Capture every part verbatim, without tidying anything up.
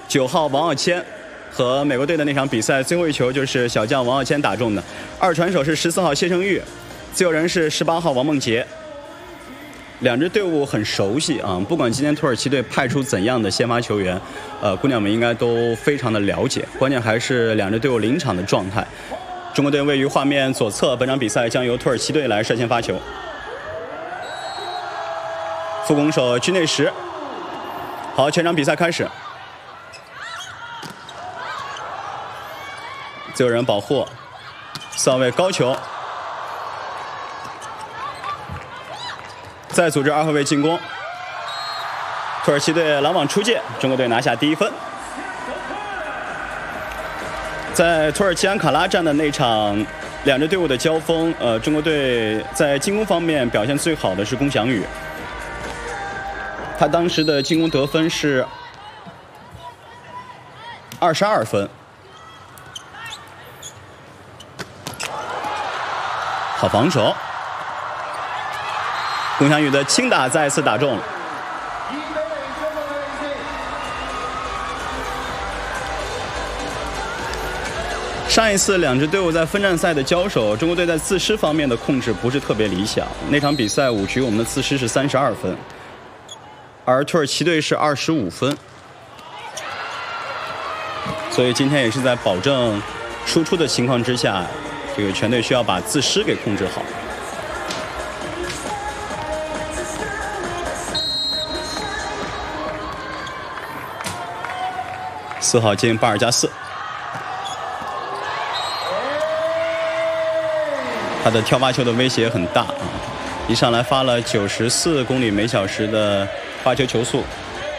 九号王傲谦和美国队的那场比赛，最后一球就是小将王傲谦打中的。二传手是十四号谢胜玉，自由人是十八号王梦洁。两支队伍很熟悉啊，不管今天土耳其队派出怎样的先发球员，呃，姑娘们应该都非常的了解。关键还是两支队伍临场的状态。中国队位于画面左侧，本场比赛将由土耳其队来率先发球。副攻手居内什。好，全场比赛开始。自由人保护，四号位高球。再组织二后卫进攻，土耳其队拦网出界，中国队拿下第一分。在土耳其安卡拉站的那场两支队伍的交锋，呃，中国队在进攻方面表现最好的是龚翔宇，他当时的进攻得分是二十二分。好防守。龚翔宇的轻打再次打中了。上一次两支队伍在分站赛的交手，中国队在自失方面的控制不是特别理想。那场比赛五局我们的自失是三十二分，而土耳其队是二十五分。所以今天也是在保证输出的情况之下，这个全队需要把自失给控制好。四号进巴尔加斯，他的跳发球的威胁很大啊！一上来发了九十四公里每小时的发球球速。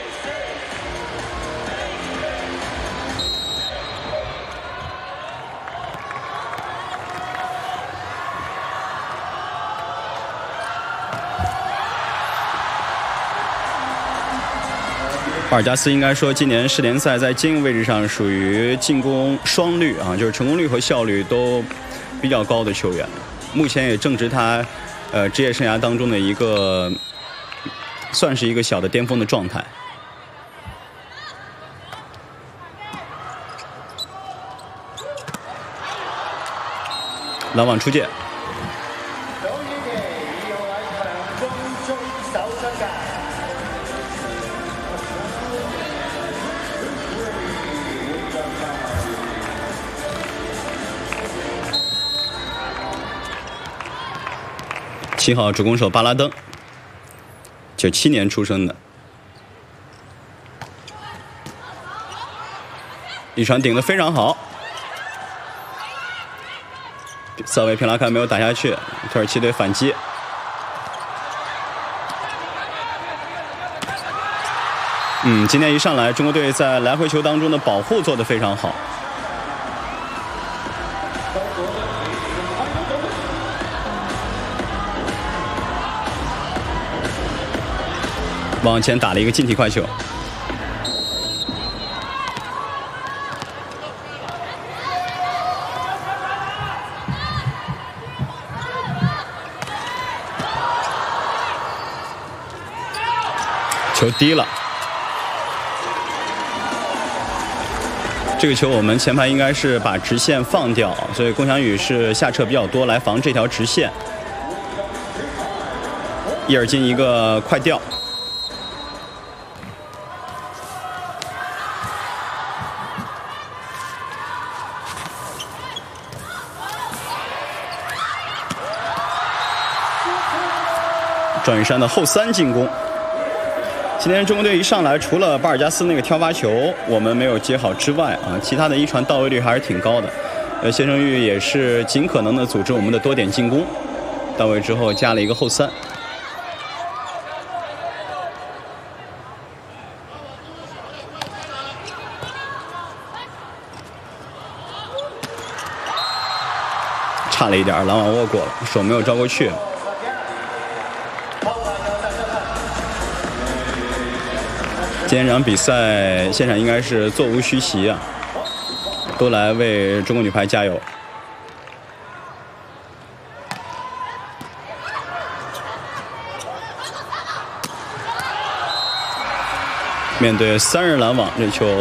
巴尔加斯应该说今年世联赛在接应位置上属于进攻双率啊，就是成功率和效率都比较高的球员，目前也正值他呃职业生涯当中的一个算是一个小的巅峰的状态。拦网出界。七号主攻手巴拉登，九七年出生的，一传顶得非常好，萨维平拉坎没有打下去，土耳其队反击。嗯，今天一上来，中国队在来回球当中的保护做得非常好。往前打了一个近体快球，球低了。这个球我们前排应该是把直线放掉，所以龚翔宇是下撤比较多来防这条直线。伊尔金一个快吊。赵云山的后三进攻。今天中国队一上来，除了巴尔加斯那个挑发球我们没有接好之外啊，其他的一传到位率还是挺高的。呃，谢胜玉也是尽可能的组织我们的多点进攻，到位之后加了一个后三。差了一点，拦网握过了，手没有招过去。今天这场比赛现场应该是座无虚席啊，都来为中国女排加油。面对三人拦网，这球